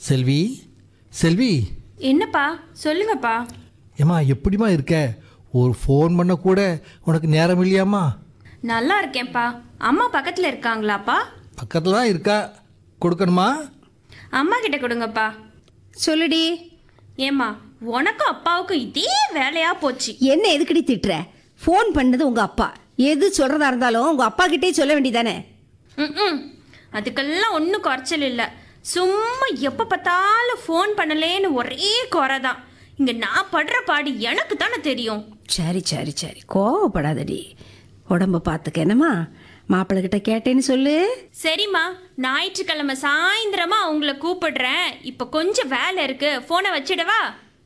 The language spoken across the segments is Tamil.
செல்வி, செல்வி. என்னப்பா சொல்லுங்கப்பா. ஏம்மா எப்படிம்மா இருக்க? ஒரு ஃபோன் பண்ண கூட உனக்கு நேரம் இல்லையாம்மா? நல்லா இருக்கேன்ப்பா. அம்மா பக்கத்தில் இருக்காங்களாப்பா? பக்கத்தில் தான் இருக்கா. கொடுக்கணுமா? அம்மா கிட்ட கொடுங்கப்பா. சொல்லுடி. ஏம்மா உனக்கும் அப்பாவுக்கும் இதே வேலையாக போச்சு. என்ன எதுக்கடி திட்டுற? ஃபோன் பண்ணது உங்கள் அப்பா. எது சொல்கிறதா இருந்தாலும் உங்கள் அப்பா கிட்டே சொல்ல வேண்டியதானே? ம் அதுக்கெல்லாம் ஒன்றும் குறைச்சல் இல்லை. சும்மா எப்போ பார்த்தாலும் ஃபோன் பண்ணலேன்னு ஒரே குறை தான். இங்கே நான் படுற பாடு எனக்கு தானே தெரியும். சரி சரி சரி, கோவப்படாதடி. உடம்ப பார்த்துக்க என்னம்மா. மாப்பிள்ளைகிட்ட கேட்டேன்னு சொல்லு. சரிம்மா, ஞாயிற்றுக்கிழமை சாயந்தரமா அவங்கள கூப்பிடுறேன். இப்போ கொஞ்சம் வேலை இருக்கு, ஃபோனை வச்சிடவா?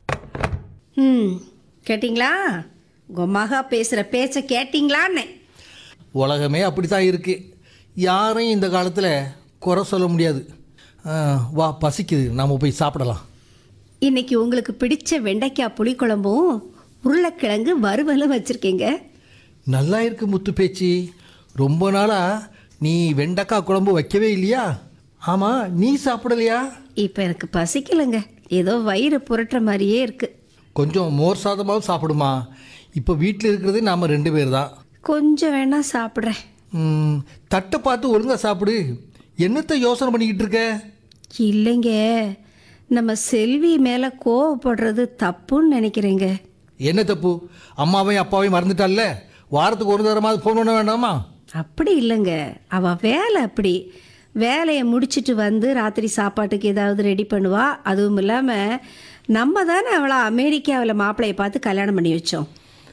கேட்டிங்களா? உங்கள் மகா பேசுகிற பேச்சை கேட்டிங்களான்னு. உலகமே அப்படி தான் இருக்குது. யாரையும் இந்த காலத்தில் குறை சொல்ல முடியாது. வா, பசிக்குது, நாம் போய் சாப்பிடலாம். இன்னைக்கு உங்களுக்கு பிடிச்ச வெண்டைக்காய் புளிக்குழம்பும் உருளைக்கிழங்கு வறுவலும் வச்சுருக்கீங்க. நல்லா இருக்கு முத்து பேச்சு. ரொம்ப நாளாக நீ வெண்டைக்காய் குழம்பு வைக்கவே இல்லையா? ஆமாம், நீ சாப்பிடலையா? இப்போ எனக்கு பசிக்கலைங்க. ஏதோ வயிறு புரட்டுற மாதிரியே இருக்குது. கொஞ்சம் மோர் சாதமாகவும் சாப்பிடுமா. இப்போ வீட்டில் இருக்கிறது நாம் 2 பேர் தான். கொஞ்சம் வேணா சாப்பிட்றேன். தட்டை பார்த்து ஒழுங்காக சாப்பிடு. என்னத்தை யோசனை பண்ணிக்கிட்டு இருக்க? இல்லைங்க, நம்ம செல்வி மேலே கோவப்படுறது தப்புன்னு நினைக்கிறேங்க. என்ன தப்பு? அம்மாவையும் அப்பாவையும் மறந்துட்டால? வாரத்துக்கு ஒரு தரமாவது ஃபோன் பண்ண வேண்டாமா? அப்படி இல்லைங்க, அவள் வேலை அப்படி. வேலையை முடிச்சுட்டு வந்து ராத்திரி சாப்பாட்டுக்கு ஏதாவது ரெடி பண்ணுவா. அதுவும் இல்லாமல் நம்ம தானே அவளை அமெரிக்காவில் மாப்பிள்ளையை பார்த்து கல்யாணம் பண்ணி வச்சோம்.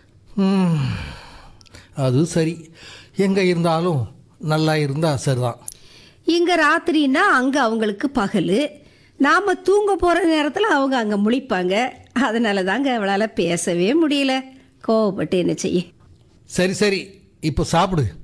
அது சரி. எங்கே இருந்தாலும் நல்லா இருந்தால் சரிதான். இங்கே ராத்திரின்னா அங்கே அவங்களுக்கு பகல். நாம் தூங்க போகிற நேரத்தில் அவங்க அங்கே முழிப்பாங்க. அதனால தாங்க அவளால் பேசவே முடியல. கோவப்பட்டு என்ன செய்ய? சரி சரி, இப்போ சாப்பிடு.